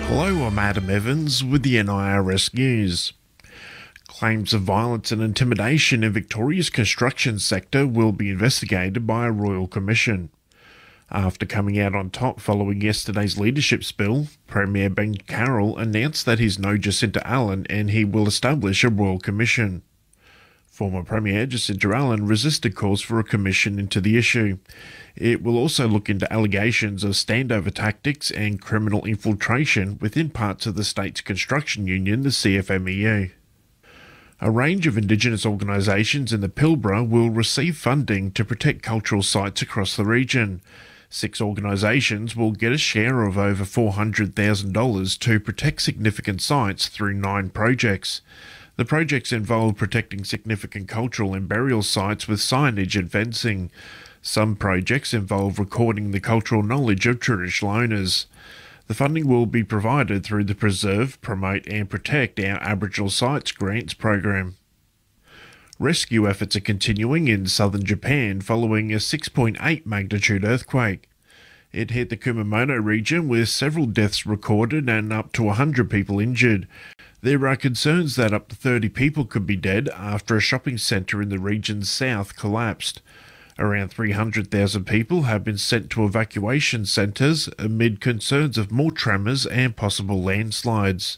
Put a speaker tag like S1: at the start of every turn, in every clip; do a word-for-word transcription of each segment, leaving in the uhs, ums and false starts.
S1: Hello, I'm Adam Evans with the N I R S News. Claims of violence and intimidation in Victoria's construction sector will be investigated by a Royal Commission. After coming out on top following yesterday's leadership spill, Premier Ben Carroll announced that he's no Jacinta Allan and he will establish a Royal Commission. Former Premier Jacinta Allan resisted calls for a commission into the issue. It will also look into allegations of standover tactics and criminal infiltration within parts of the state's construction union, the C F M E U. A range of Indigenous organisations in the Pilbara will receive funding to protect cultural sites across the region. Six organisations will get a share of over four hundred thousand dollars to protect significant sites through nine projects. The projects involve protecting significant cultural and burial sites with signage and fencing. Some projects involve recording the cultural knowledge of traditional owners. The funding will be provided through the Preserve, Promote and Protect Our Aboriginal Sites Grants program. Rescue efforts are continuing in southern Japan following a six point eight magnitude earthquake. It hit the Kumamoto region with several deaths recorded and up to one hundred people injured. There are concerns that up to thirty people could be dead after a shopping centre in the region's south collapsed. Around three hundred thousand people have been sent to evacuation centres amid concerns of more tremors and possible landslides.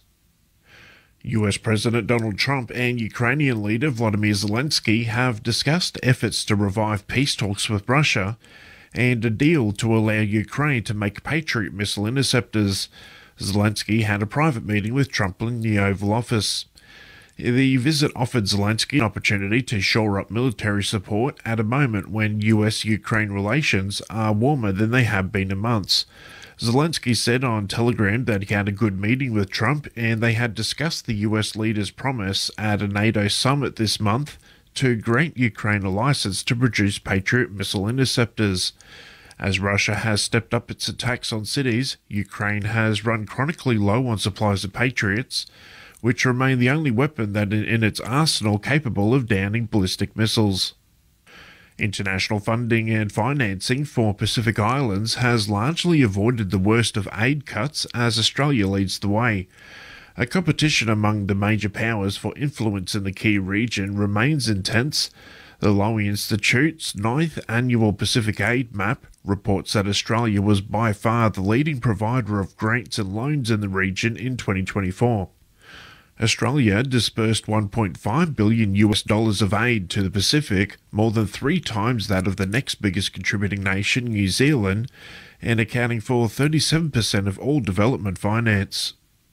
S1: U S President Donald Trump and Ukrainian leader Volodymyr Zelensky have discussed efforts to revive peace talks with Russia and a deal to allow Ukraine to make Patriot missile interceptors. Zelensky had a private meeting with Trump in the Oval Office. The visit offered Zelensky an opportunity to shore up military support at a moment when U S Ukraine relations are warmer than they have been in months. Zelensky said on Telegram that he had a good meeting with Trump and they had discussed the U S leader's promise at a NATO summit this month to grant Ukraine a license to produce Patriot missile interceptors. As Russia has stepped up its attacks on cities, Ukraine has run chronically low on supplies of Patriots, which remain the only weapon that is in its arsenal capable of downing ballistic missiles. International funding and financing for Pacific Islands has largely avoided the worst of aid cuts as Australia leads the way. A competition among the major powers for influence in the key region remains intense. The Lowy Institute's ninth annual Pacific Aid Map reports that Australia was by far the leading provider of grants and loans in the region in twenty twenty-four. Australia disbursed one point five billion U S dollars of aid to the Pacific, more than three times that of the next biggest contributing nation, New Zealand, and accounting for thirty-seven percent of all development finance.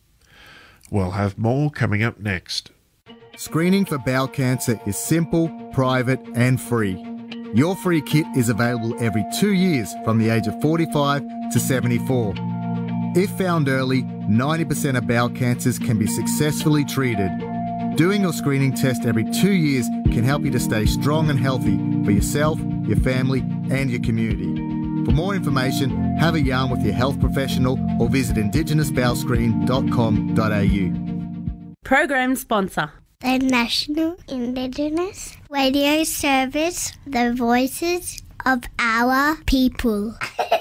S1: We'll have more coming up next.
S2: Screening for bowel cancer is simple, private and free. Your free kit is available every two years from the age of forty-five to seventy-four. If found early, ninety percent of bowel cancers can be successfully treated. Doing your screening test every two years can help you to stay strong and healthy for yourself, your family and your community. For more information, have a yarn with your health professional or visit indigenous bowel screen dot com dot a u.
S3: Program sponsor:
S4: the National Indigenous Radio Service, the voices of our people.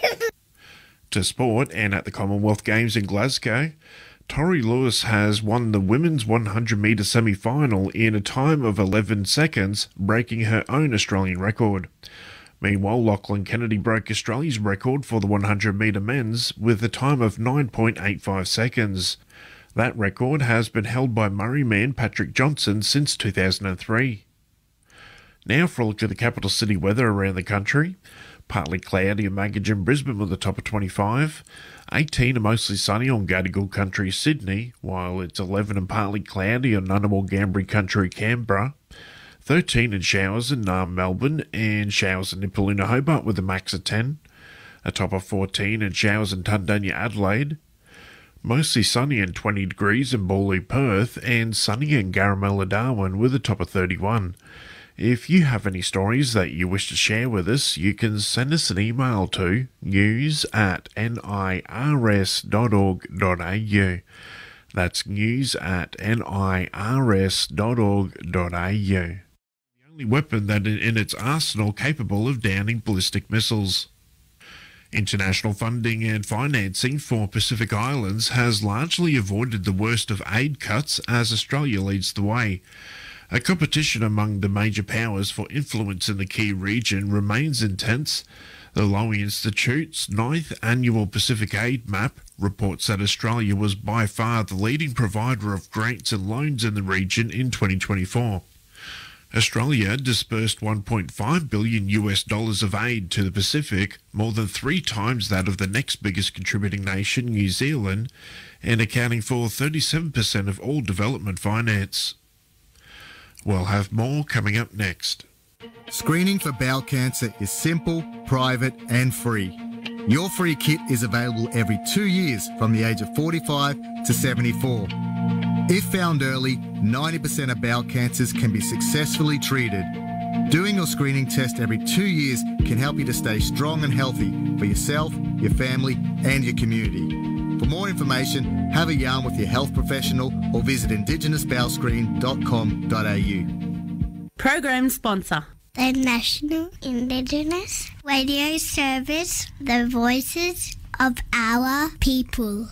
S1: To sport, and at the Commonwealth Games in Glasgow, Tori Lewis has won the women's one hundred metre semi-final in a time of eleven seconds, breaking her own Australian record. Meanwhile, Lachlan Kennedy broke Australia's record for the one hundred metre men's with a time of nine point eight five seconds. That record has been held by Murray man Patrick Johnson since two thousand three. Now for a look at the capital city weather around the country. Partly cloudy in Maggie and Brisbane with a top of twenty-five. eighteen and mostly sunny on Gadigal Country, Sydney, while it's eleven and partly cloudy on Ngunnawal Ngambri Country, Canberra. thirteen and showers in Naarm, Melbourne, and showers in Nipaluna, Hobart with a max of ten. A top of fourteen and showers in Tundunya, Adelaide. Mostly sunny and twenty degrees in Bawley, Perth, and sunny in Garamella, Darwin with a top of thirty-one. If you have any stories that you wish to share with us, you can send us an email to news at nirs dot org dot a u. That's news at nirs dot org dot a u. The only weapon that in its arsenal capable of downing ballistic missiles. International funding and financing for Pacific Islands has largely avoided the worst of aid cuts as Australia leads the way. A competition among the major powers for influence in the key region remains intense. The Lowy Institute's ninth annual Pacific Aid Map reports that Australia was by far the leading provider of grants and loans in the region in twenty twenty-four. Australia disbursed one point five billion U S dollars of aid to the Pacific, more than three times that of the next biggest contributing nation, New Zealand, and accounting for thirty-seven percent of all development finance. We'll have more coming up next.
S2: Screening for bowel cancer is simple, private and free. Your free kit is available every two years from the age of forty-five to seventy-four. If found early, ninety percent of bowel cancers can be successfully treated. Doing your screening test every two years can help you to stay strong and healthy for yourself, your family and your community. For more information, have a yarn with your health professional or visit indigenous bowel screen dot com dot a u.
S3: Program sponsor.
S4: The National Indigenous Radio Service, the voices of our people.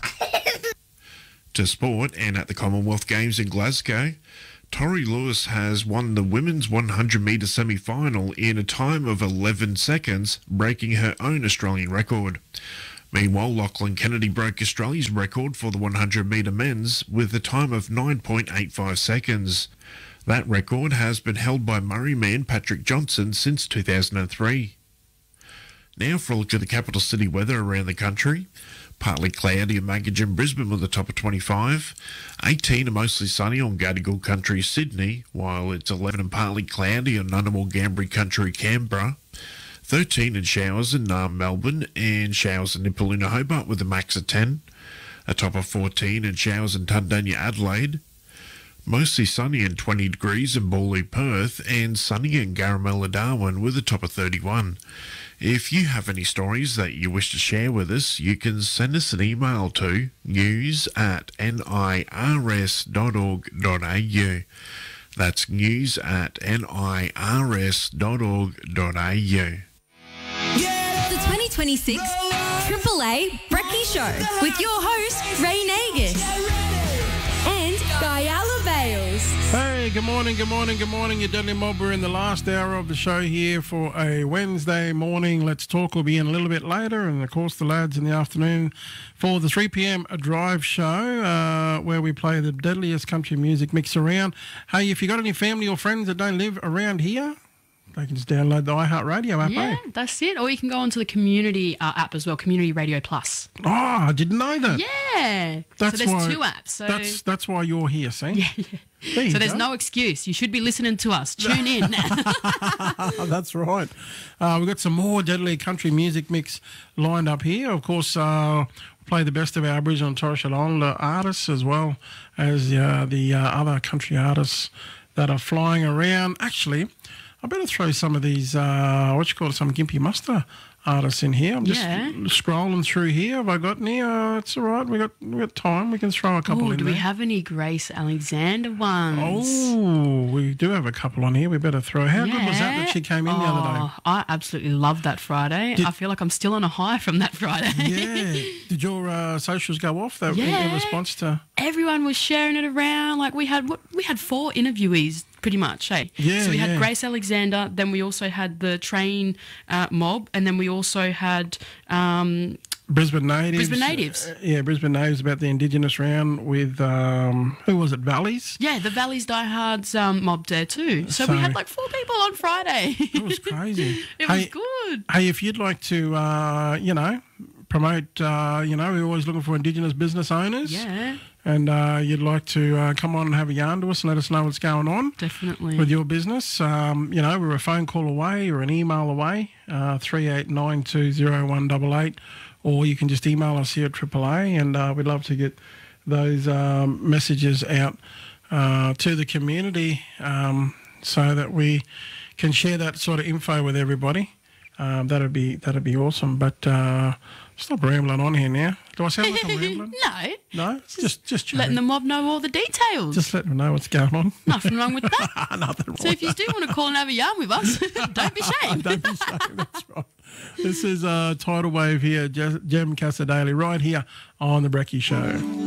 S1: To sport, and at the Commonwealth Games in Glasgow, Tori Lewis has won the women's one hundred metre semi-final in a time of eleven seconds, breaking her own Australian record. Meanwhile, Lachlan Kennedy broke Australia's record for the one hundred metre men's with a time of nine point eight five seconds. That record has been held by Murray man Patrick Johnson since two thousand three. Now for a look at the capital city weather around the country. Partly cloudy in Maggie and Brisbane with a top of twenty-five. eighteen and mostly sunny on Gadigal Country, Sydney, while it's eleven and partly cloudy on Ngunnawal Gambri Country, Canberra. thirteen in showers in Naarm, Melbourne, and showers in Nipaluna, Hobart with a max of ten. A top of fourteen in showers in Tundanya, Adelaide. Mostly sunny and twenty degrees in Bawley, Perth, and sunny in Garamella, Darwin with a top of thirty-one. If you have any stories that you wish to share with us, you can send us an email to news at nirs dot org dot a u. That's news at nirs dot org dot a u.
S5: The twenty twenty-six Triple A Brekkie Show with your host, Ray Nagus and Guyala Bales.
S6: Hey, good morning, good morning, good morning. You're Dudley Mob. We're in the last hour of the show here for a Wednesday morning. Let's Talk will be in a little bit later, and of course the lads in the afternoon for the three p.m. drive show uh, where we play the deadliest country music mix around. Hey, if you got any family or friends that don't live around here, they can just download the iHeartRadio app.
S7: Yeah,
S6: eh?
S7: that's it. Or you can go onto the community uh, app as well, Community Radio Plus.
S6: Oh, I didn't know that.
S7: Yeah.
S6: That's
S7: so there's
S6: why,
S7: two apps. So
S6: That's that's why you're here, see?
S7: yeah, yeah.
S6: There you
S7: So there's
S6: go.
S7: no excuse. You should be listening to us. Tune in.
S6: That's right. Uh, we've got some more deadly country music mix lined up here. Of course, uh, we'll play the best of our Aboriginal and Torres Strait Islander artists as well as uh, the uh, other country artists that are flying around. Actually, I better throw some of these, uh, what you call it, some Gimpy Muster artists in here. I'm just
S7: Yeah.
S6: scrolling through here. Have I got any? Uh, it's all right. We got we got time. We can throw a couple
S7: Ooh,
S6: in
S7: do
S6: there.
S7: we have any Grace Alexander ones?
S6: Oh, we do have a couple on here. We better throw. How good was that that she came in the other day?
S7: Oh, I absolutely loved that Friday.
S6: Did-
S7: I feel like I'm still on a high from that Friday.
S6: Yeah. Did your uh, socials go off that in- in
S7: Yeah.
S6: response to?
S7: Everyone was sharing it around. Like we had, what we had four interviewees pretty much. Hey,
S6: Yeah,
S7: so we
S6: yeah.
S7: had Grace Alexander. Then we also had the train uh, mob, and then we also had. Um,
S6: Brisbane Natives.
S7: Brisbane Natives.
S6: Uh, yeah, Brisbane Natives about the Indigenous round with, um, who was it, Valleys?
S7: Yeah, the Valleys Diehards um, mob there too. So,
S6: So-
S7: we had like four people on Friday.
S6: It was crazy.
S7: It
S6: hey,
S7: was good.
S6: Hey, if you'd like to, uh, you know, promote, uh, you know, we're always looking for Indigenous business owners.
S7: Yeah,
S6: And uh, you'd like to uh, come on and have a yarn to us and let us know what's going on
S7: definitely.
S6: with your business. Um, you know, we're a phone call away or an email away, uh, three eight nine two zero one eight eight, or you can just email us here at Triple A, and uh, we'd love to get those um, messages out uh, to the community um, so that we can share that sort of info with everybody. Um, that'd be that'd be awesome. But uh, Stop rambling on here now. Do I sound like I'm rambling?
S7: No.
S6: No? Just just chatting.
S7: Letting the mob know all the details.
S6: Just letting them know what's going on.
S7: Nothing wrong with that.
S6: Nothing wrong
S7: So if you do want to call and have a yarn with us, don't be ashamed.
S6: Don't be ashamed, that's right. This is uh, Tidal Wave here, Je- Jem Casadale, right here on The Brekkie Show.